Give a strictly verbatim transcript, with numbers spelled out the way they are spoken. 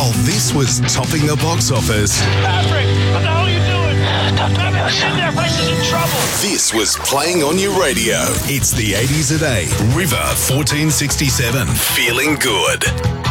while this was topping the box office. Patrick, what the hell are you doing? Don't do this. Their place is in trouble. This was playing on your radio. It's the eighties a day. River fourteen sixty-seven. Feeling good.